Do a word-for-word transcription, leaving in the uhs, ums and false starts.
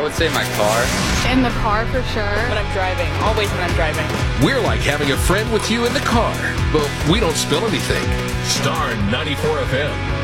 would say my car. In the car for sure. When I'm driving. Always when I'm driving. We're like having a friend with you in the car, but we don't spill anything. Star ninety-four F M.